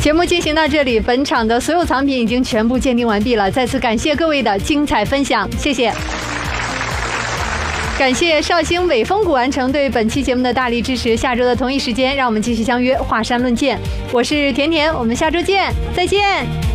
节目进行到这里，本场的所有藏品已经全部鉴定完毕了，再次感谢各位的精彩分享，谢谢。感谢绍兴伟丰古玩城对本期节目的大力支持。下周的同一时间，让我们继续相约华山论剑。我是甜甜，我们下周见，再见。